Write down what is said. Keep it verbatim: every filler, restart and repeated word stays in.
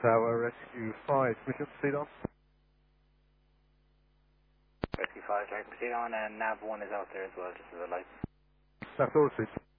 Tower, Rescue five, mission proceed on. Rescue five, try to proceed on, and nav one is out there as well, just as a light. Staff Dorsey.